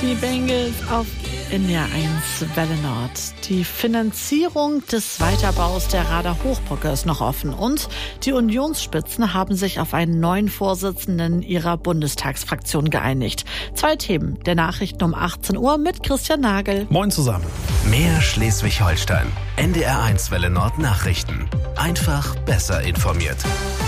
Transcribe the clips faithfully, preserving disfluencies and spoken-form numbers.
Die Bengals auf N D R eins Welle Nord. Die Finanzierung des Weiterbaus der Rader Hochbrücke ist noch offen und die Unionsspitzen haben sich auf einen neuen Vorsitzenden ihrer Bundestagsfraktion geeinigt. Zwei Themen der Nachrichten um achtzehn Uhr mit Christian Nagel. Moin zusammen. Mehr Schleswig-Holstein. N D R eins Welle Nord Nachrichten. Einfach besser informiert.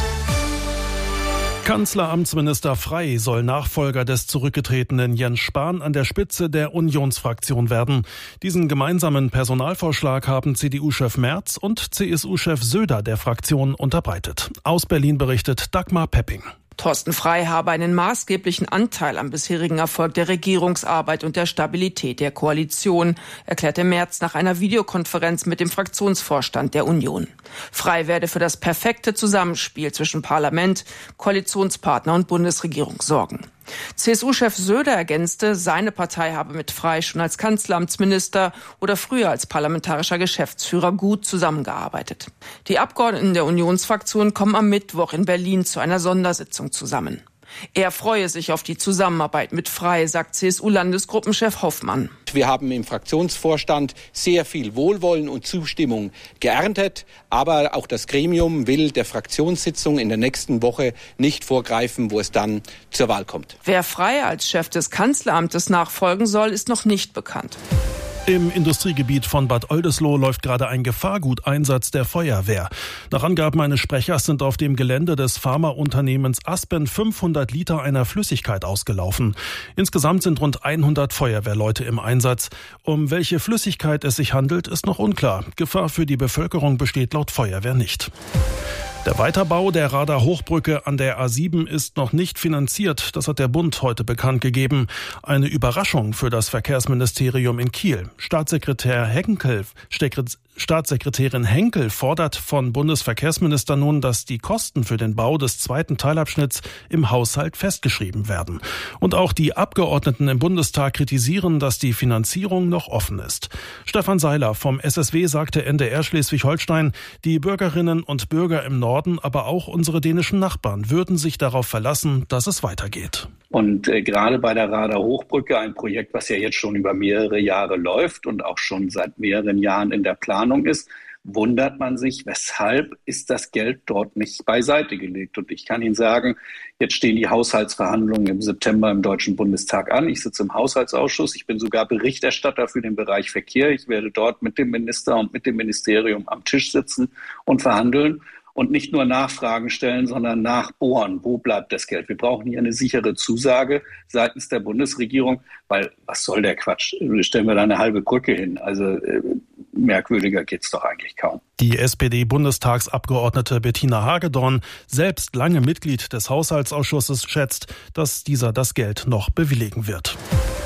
Kanzleramtsminister Frey soll Nachfolger des zurückgetretenen Jens Spahn an der Spitze der Unionsfraktion werden. Diesen gemeinsamen Personalvorschlag haben C D U-Chef Merz und C S U-Chef Söder der Fraktion unterbreitet. Aus Berlin berichtet Dagmar Pepping. Thorsten Frey habe einen maßgeblichen Anteil am bisherigen Erfolg der Regierungsarbeit und der Stabilität der Koalition, erklärte Merz nach einer Videokonferenz mit dem Fraktionsvorstand der Union. Frey werde für das perfekte Zusammenspiel zwischen Parlament, Koalitionspartner und Bundesregierung sorgen. C S U-Chef Söder ergänzte, seine Partei habe mit Frey schon als Kanzleramtsminister oder früher als parlamentarischer Geschäftsführer gut zusammengearbeitet. Die Abgeordneten der Unionsfraktion kommen am Mittwoch in Berlin zu einer Sondersitzung zusammen. Er freue sich auf die Zusammenarbeit mit Frey, sagt C S U-Landesgruppenchef Hoffmann. Wir haben im Fraktionsvorstand sehr viel Wohlwollen und Zustimmung geerntet, aber auch das Gremium will der Fraktionssitzung in der nächsten Woche nicht vorgreifen, wo es dann zur Wahl kommt. Wer Frey als Chef des Kanzleramtes nachfolgen soll, ist noch nicht bekannt. Im Industriegebiet von Bad Oldesloe läuft gerade ein Gefahrguteinsatz der Feuerwehr. Nach Angaben eines Sprechers sind auf dem Gelände des Pharmaunternehmens Aspen fünfhundert Liter einer Flüssigkeit ausgelaufen. Insgesamt sind rund hundert Feuerwehrleute im Einsatz. Um welche Flüssigkeit es sich handelt, ist noch unklar. Gefahr für die Bevölkerung besteht laut Feuerwehr nicht. Der Weiterbau der Rader Hochbrücke an der A sieben ist noch nicht finanziert. Das hat der Bund heute bekannt gegeben. Eine Überraschung für das Verkehrsministerium in Kiel. Staatssekretär Henkel, Staatssekretärin Henkel fordert von Bundesverkehrsminister nun, dass die Kosten für den Bau des zweiten Teilabschnitts im Haushalt festgeschrieben werden. Und auch die Abgeordneten im Bundestag kritisieren, dass die Finanzierung noch offen ist. Stefan Seiler vom S S W sagte N D R Schleswig-Holstein, die Bürgerinnen und Bürger im Norden, aber auch unsere dänischen Nachbarn würden sich darauf verlassen, dass es weitergeht. Und äh, gerade bei der Rader Hochbrücke, ein Projekt, was ja jetzt schon über mehrere Jahre läuft und auch schon seit mehreren Jahren in der Planung ist, wundert man sich, weshalb ist das Geld dort nicht beiseite gelegt. Und ich kann Ihnen sagen, jetzt stehen die Haushaltsverhandlungen im September im Deutschen Bundestag an. Ich sitze im Haushaltsausschuss. Ich bin sogar Berichterstatter für den Bereich Verkehr. Ich werde dort mit dem Minister und mit dem Ministerium am Tisch sitzen und verhandeln. Und nicht nur Nachfragen stellen, sondern nachbohren. Wo bleibt das Geld? Wir brauchen hier eine sichere Zusage seitens der Bundesregierung, weil was soll der Quatsch? Stellen wir da eine halbe Brücke hin. Also äh, merkwürdiger geht's doch eigentlich kaum. Die S P D-Bundestagsabgeordnete Bettina Hagedorn, selbst lange Mitglied des Haushaltsausschusses, schätzt, dass dieser das Geld noch bewilligen wird.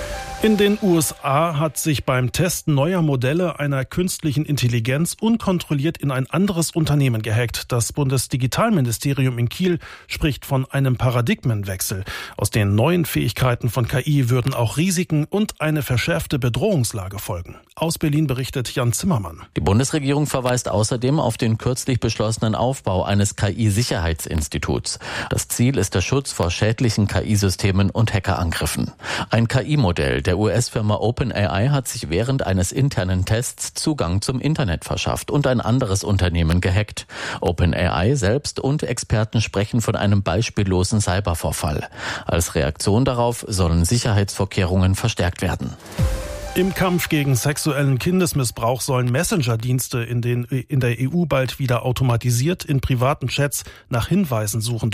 In den U S A hat sich beim Testen neuer Modelle einer künstlichen Intelligenz unkontrolliert in ein anderes Unternehmen gehackt. Das Bundesdigitalministerium in Kiel spricht von einem Paradigmenwechsel. Aus den neuen Fähigkeiten von K I würden auch Risiken und eine verschärfte Bedrohungslage folgen. Aus Berlin berichtet Jan Zimmermann. Die Bundesregierung verweist außerdem auf den kürzlich beschlossenen Aufbau eines K I-Sicherheitsinstituts. Das Ziel ist der Schutz vor schädlichen K I-Systemen und Hackerangriffen. Ein K I-Modell der U S-Firma OpenAI hat sich während eines internen Tests Zugang zum Internet verschafft und ein anderes Unternehmen gehackt. OpenAI selbst und Experten sprechen von einem beispiellosen Cybervorfall. Als Reaktion darauf sollen Sicherheitsvorkehrungen verstärkt werden. Im Kampf gegen sexuellen Kindesmissbrauch sollen Messenger-Dienste in, den, in der E U bald wieder automatisiert in privaten Chats nach Hinweisen suchen